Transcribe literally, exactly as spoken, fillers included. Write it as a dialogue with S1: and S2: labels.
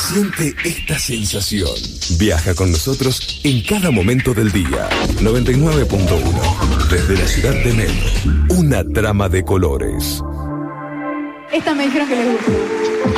S1: Siente esta sensación. Viaja con nosotros en cada momento del día. noventa y nueve punto uno. Desde la ciudad de Mel. Una trama de colores.
S2: Esta me dijeron que les gusta.